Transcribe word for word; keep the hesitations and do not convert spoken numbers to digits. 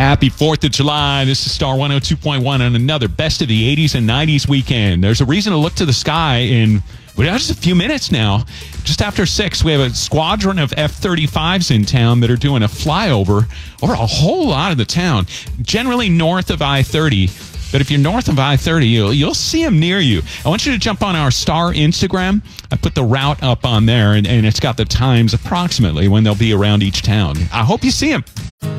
Happy fourth of July. This is Star one oh two point one on another Best of the eighties and nineties weekend. There's a reason to look to the sky in well, just a few minutes now. Just after six, we have a squadron of F thirty-fives in town that are doing a flyover over a whole lot of the town, generally north of I thirty. But if you're north of I thirty, you'll, you'll see them near you. I want you to jump on our Star Instagram. I put the route up on there, and, and it's got the times approximately when they'll be around each town. I hope you see them.